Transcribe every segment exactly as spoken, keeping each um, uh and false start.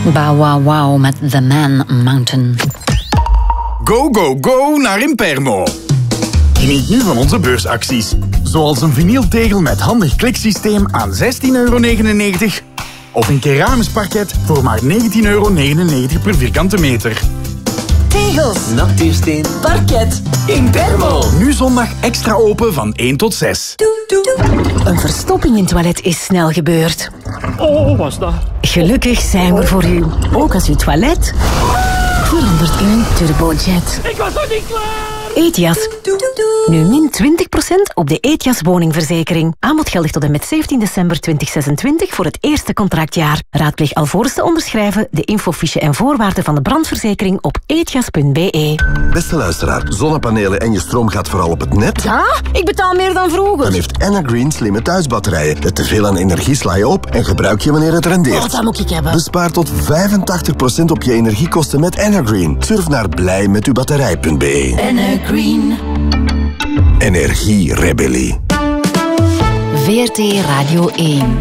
Bow Wow Wow met The Man Mountain. Go, go, go naar Impermo. Geniet nu van onze beursacties. Zoals een vinyltegel met handig kliksysteem aan zestien euro negenennegentig of een keramisch parket voor maar negentien euro negenennegentig per vierkante meter. Tegels, natuursteen, parket, Impermo. Nu zondag extra open van één tot zes. Doe, doe. Een verstopping in het toilet is snel gebeurd. Oh, was dat? Gelukkig zijn we voor u. Ook als uw toilet verandert in een turbojet. Ik was nog niet klaar! Etias. Nu min twintig procent op de Etias woningverzekering. Aanbod geldig tot en met zeventien december tweeduizend zesentwintig voor het eerste contractjaar. Raadpleeg alvorens te onderschrijven de infofiche en voorwaarden van de brandverzekering op etias punt b e. Beste luisteraar, zonnepanelen en je stroom gaat vooral op het net? Ja, ik betaal meer dan vroeger. Dan heeft Energreen slimme thuisbatterijen. Met te veel aan energie sla je op en gebruik je wanneer het rendeert. Oh, dat moet ik hebben. Bespaar tot vijfentachtig procent op je energiekosten met Energreen. Surf naar blij met uw batterij punt b e. Energreen. Energierebellie. V R T Radio één.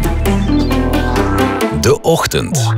De Ochtend.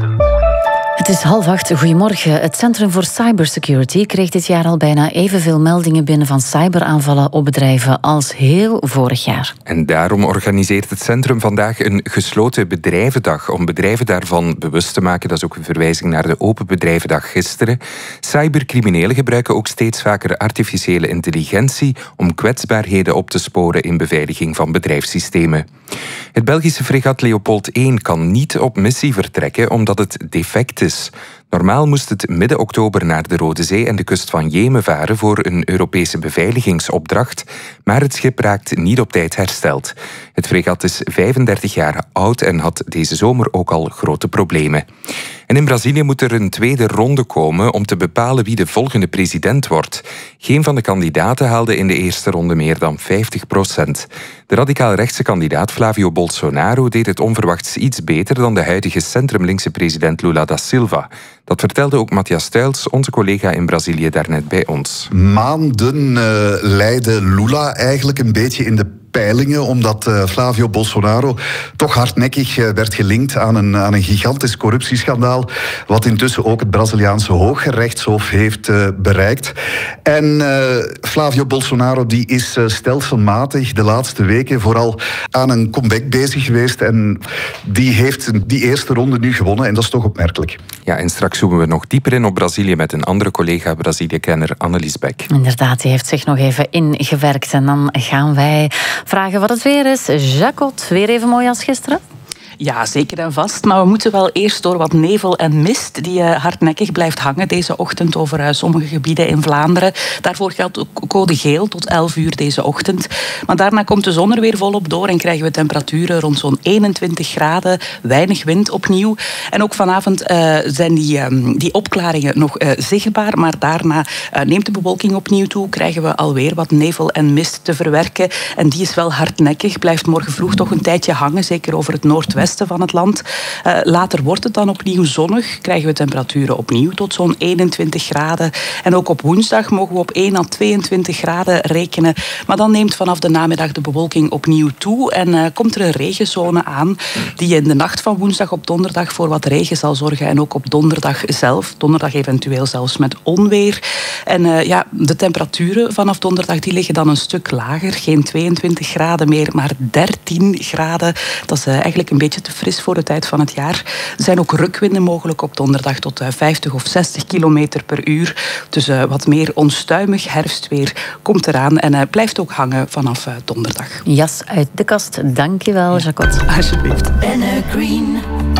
Het is half acht. Goedemorgen. Het Centrum voor Cybersecurity kreeg dit jaar al bijna evenveel meldingen binnen van cyberaanvallen op bedrijven als heel vorig jaar. En daarom organiseert het centrum vandaag een gesloten bedrijvendag om bedrijven daarvan bewust te maken. Dat is ook een verwijzing naar de Open Bedrijvendag gisteren. Cybercriminelen gebruiken ook steeds vaker artificiële intelligentie om kwetsbaarheden op te sporen in beveiliging van bedrijfssystemen. Het Belgische fregat Leopold één kan niet op missie vertrekken omdat het defect is. Normaal moest het midden oktober naar de Rode Zee en de kust van Jemen varen voor een Europese beveiligingsopdracht, maar het schip raakt niet op tijd hersteld. Het fregat is vijfendertig jaar oud en had deze zomer ook al grote problemen. En in Brazilië moet er een tweede ronde komen om te bepalen wie de volgende president wordt. Geen van de kandidaten haalde in de eerste ronde meer dan vijftig procent. De radicaal-rechtse kandidaat Flavio Bolsonaro deed het onverwachts iets beter dan de huidige centrumlinkse president Lula da Silva. Dat vertelde ook Matthias Stuyls, onze collega in Brazilië, daarnet bij ons. Maanden uh, leidde Lula eigenlijk een beetje in de peilingen, omdat uh, Flavio Bolsonaro toch hardnekkig uh, werd gelinkt aan een, aan een gigantisch corruptieschandaal, wat intussen ook het Braziliaanse Hooggerechtshof heeft uh, bereikt. En uh, Flavio Bolsonaro die is uh, stelselmatig de laatste weken vooral aan een comeback bezig geweest en die heeft die eerste ronde nu gewonnen en dat is toch opmerkelijk. Ja, en straks zoomen we nog dieper in op Brazilië met een andere collega, Brazilië-kenner Annelies Beck. Inderdaad, die heeft zich nog even ingewerkt en dan gaan wij vragen wat het weer is. Jacot, weer even mooi als gisteren? Ja, zeker en vast. Maar we moeten wel eerst door wat nevel en mist die uh, hardnekkig blijft hangen deze ochtend over uh, sommige gebieden in Vlaanderen. Daarvoor geldt ook code geel tot elf uur deze ochtend. Maar daarna komt de zon er weer volop door en krijgen we temperaturen rond zo'n eenentwintig graden. Weinig wind opnieuw. En ook vanavond uh, zijn die, um, die opklaringen nog uh, zichtbaar. Maar daarna uh, neemt de bewolking opnieuw toe. Krijgen we alweer wat nevel en mist te verwerken. En die is wel hardnekkig. Blijft morgen vroeg toch een tijdje hangen. Zeker over het noordwesten van het land. Uh, later wordt het dan opnieuw zonnig. Krijgen we temperaturen opnieuw tot zo'n eenentwintig graden. En ook op woensdag mogen we op één à tweeëntwintig graden rekenen. Maar dan neemt vanaf de namiddag de bewolking opnieuw toe. En uh, komt er een regenzone aan die in de nacht van woensdag op donderdag voor wat regen zal zorgen. En ook op donderdag zelf. Donderdag eventueel zelfs met onweer. En uh, ja, de temperaturen vanaf donderdag die liggen dan een stuk lager. Geen tweeëntwintig graden meer, maar dertien graden. Dat is uh, eigenlijk een beetje te fris voor de tijd van het jaar. Er zijn ook rukwinden mogelijk op donderdag tot vijftig of zestig kilometer per uur. Dus uh, wat meer onstuimig herfstweer komt eraan en uh, blijft ook hangen vanaf uh, donderdag. Jas uit de kast. Dankjewel, ja. Jacot. Alsjeblieft. Energreen.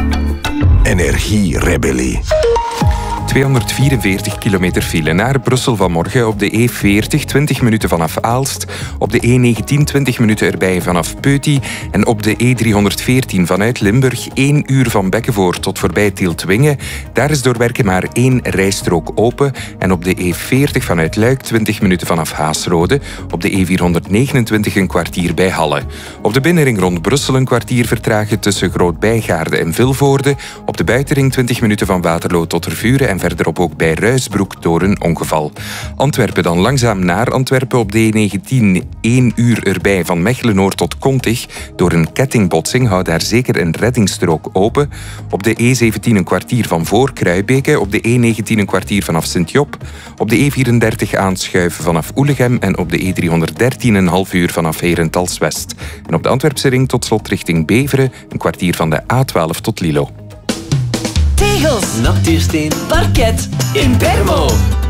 Energierebellie. tweehonderdvierenveertig kilometer file naar Brussel vanmorgen op de E veertig, twintig minuten vanaf Aalst. Op de E negentien, twintig minuten erbij vanaf Peuty. En op de E driehonderdveertien vanuit Limburg, één uur van Bekkenvoort tot voorbij Tieltwingen. Daar is door werken maar één rijstrook open. En op de E veertig vanuit Luik, twintig minuten vanaf Haasrode. Op de E vierhonderdnegenentwintig een kwartier bij Halle. Op de binnenring rond Brussel een kwartier vertragen tussen Groot-Bijgaarde en Vilvoorde. Op de buitenring twintig minuten van Waterloo tot Tervuren en en verderop ook bij Ruisbroek door een ongeval. Antwerpen dan langzaam naar Antwerpen op de E negentien. één uur erbij van Mechelen-Noord tot Kontig. Door een kettingbotsing houdt daar zeker een reddingsstrook open. Op de E zeventien een kwartier van voor Kruibeke. Op de E negentien een kwartier vanaf Sint-Job. Op de E vierendertig aanschuiven vanaf Oelegem. En op de E driehonderddertien een half uur vanaf Herentals-West. En op de Antwerpse ring tot slot richting Beveren. Een kwartier van de A twaalf tot Lilo. Tegels, natuursteen, parket, Impermo.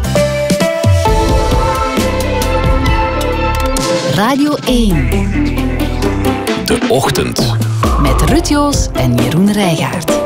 Radio één. De Ochtend. Met Ruud Joos en Jeroen Rijgaard.